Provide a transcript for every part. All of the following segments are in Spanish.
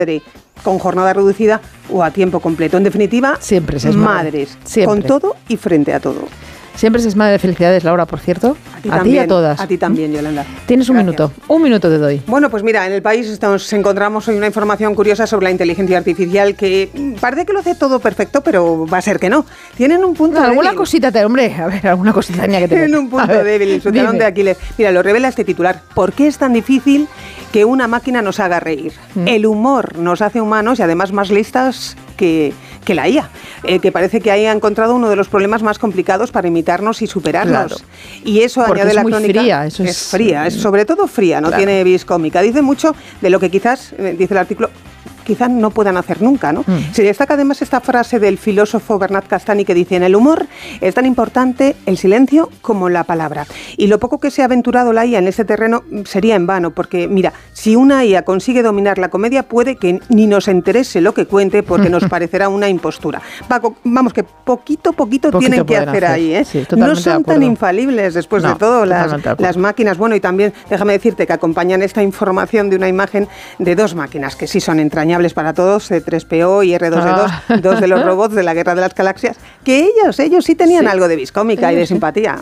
con jornada reducida o a tiempo completo. En definitiva, siempre se es madres, con todo y frente a todo. Siempre se es madre. Felicidades, Laura, por cierto. A ti y a todas. A ti también, Yolanda. Tienes un minuto. Un minuto te doy. Bueno, pues mira, en El País encontramos hoy una información curiosa sobre la inteligencia artificial que parece que lo hace todo perfecto, pero va a ser que no. Tienen un punto débil. Alguna cosita, hombre, a ver, alguna cosita tenía que tener. Tienen un punto débil, su talón de Aquiles. Mira, lo revela este titular. ¿Por qué es tan difícil que una máquina nos haga reír? El humor nos hace humanos y además más listas que la IA, que parece que ahí ha encontrado uno de los problemas más complicados para imitarnos y superarnos. Claro. Y eso porque añade es la muy crónica. Fría, es fría, es sobre todo fría, no tiene vis cómica. Dice mucho de lo que quizás, dice el artículo, quizás no puedan hacer nunca, ¿no? Se destaca además esta frase del filósofo Bernat Castanni que dice: en el humor es tan importante el silencio como la palabra. Y lo poco que se ha aventurado la IA en este terreno sería en vano, porque mira, si una IA consigue dominar la comedia, puede que ni nos interese lo que cuente porque nos parecerá una impostura. Vamos, que poquito tienen que hacer ahí, ¿eh? Sí, no son tan infalibles después de todo las máquinas. Bueno, y también déjame decirte que acompañan esta información de una imagen de dos máquinas que sí son entrañables para todos, C3PO y R2D2, dos de los robots de la Guerra de las Galaxias, que ellos sí tenían algo de vis cómica y de simpatía.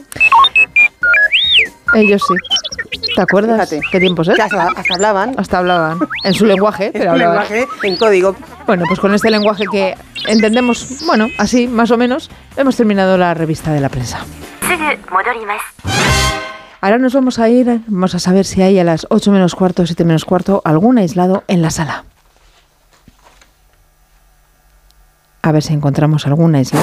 Ellos sí. ¿Te acuerdas? Fíjate. ¿Qué tiempos es? Que hasta hablaban. Hasta hablaban. En su lenguaje, pero hablaban. Lenguaje, en código. Bueno, pues con este lenguaje que entendemos, bueno, así, más o menos, hemos terminado la revista de la prensa. Ahora nos vamos a saber si hay a las 8 menos cuarto, 7 menos cuarto, algún aislado en la sala. A ver si encontramos algún aislado.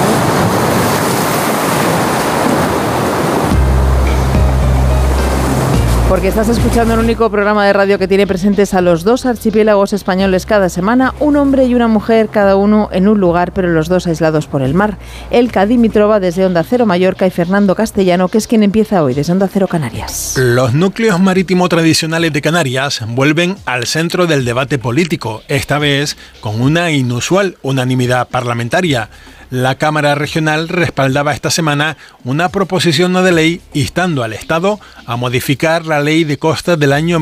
Porque estás escuchando el único programa de radio que tiene presentes a los dos archipiélagos españoles cada semana, un hombre y una mujer, cada uno en un lugar, pero los dos aislados por el mar. Elka Dimitrova desde Onda Cero Mallorca y Fernando Castellano, que es quien empieza hoy desde Onda Cero Canarias. Los núcleos marítimos tradicionales de Canarias vuelven al centro del debate político, esta vez con una inusual unanimidad parlamentaria. La Cámara Regional respaldaba esta semana una proposición de ley instando al Estado a modificar la Ley de Costas del año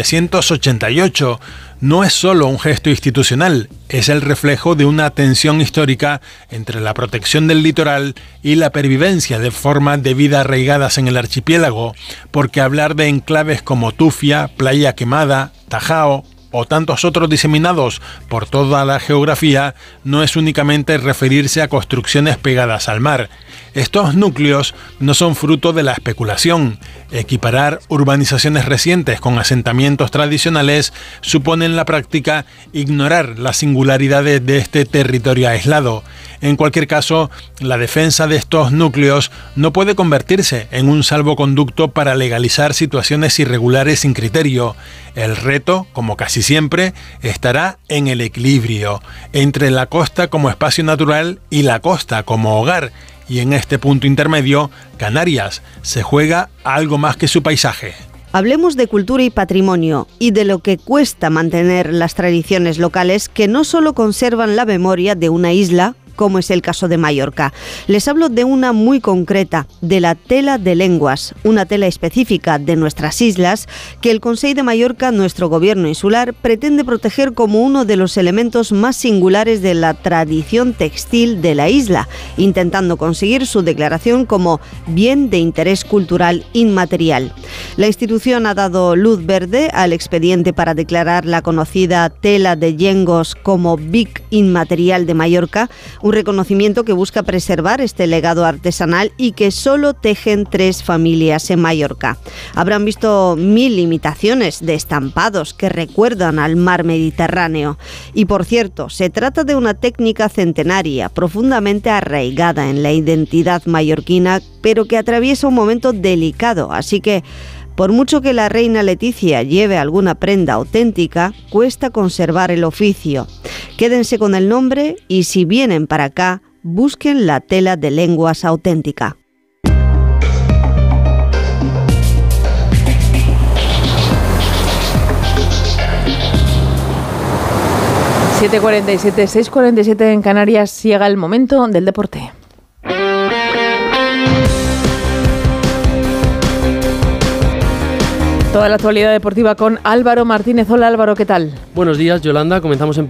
1988. No es solo un gesto institucional, es el reflejo de una tensión histórica entre la protección del litoral y la pervivencia de formas de vida arraigadas en el archipiélago, porque hablar de enclaves como Tufia, Playa Quemada, Tajao o tantos otros diseminados por toda la geografía no es únicamente referirse a construcciones pegadas al mar. Estos núcleos no son fruto de la especulación. Equiparar urbanizaciones recientes con asentamientos tradicionales supone en la práctica ignorar las singularidades de este territorio aislado. En cualquier caso, la defensa de estos núcleos no puede convertirse en un salvoconducto para legalizar situaciones irregulares sin criterio. El reto, como casi siempre, estará en el equilibrio entre la costa como espacio natural y la costa como hogar. Y en este punto intermedio, Canarias se juega algo más que su paisaje. Hablemos de cultura y patrimonio y de lo que cuesta mantener las tradiciones locales que no solo conservan la memoria de una isla, como es el caso de Mallorca. Les hablo de una muy concreta, de la tela de lenguas, una tela específica de nuestras islas que el Consell de Mallorca, nuestro gobierno insular, pretende proteger como uno de los elementos más singulares de la tradición textil de la isla, intentando conseguir su declaración como bien de interés cultural inmaterial. La institución ha dado luz verde al expediente para declarar la conocida tela de yengos como BIC inmaterial de Mallorca, un reconocimiento que busca preservar este legado artesanal y que solo tejen 3 familias en Mallorca. Habrán visto 1000 imitaciones de estampados que recuerdan al mar Mediterráneo. Y por cierto, se trata de una técnica centenaria, profundamente arraigada en la identidad mallorquina, pero que atraviesa un momento delicado, así que por mucho que la reina Leticia lleve alguna prenda auténtica, cuesta conservar el oficio. Quédense con el nombre y si vienen para acá, busquen la tela de lenguas auténtica. (7:47, 6:47 en Canarias). Llega el momento del deporte. Toda la actualidad deportiva con Álvaro Martínez. Hola Álvaro, ¿qué tal? Buenos días, Yolanda. Comenzamos en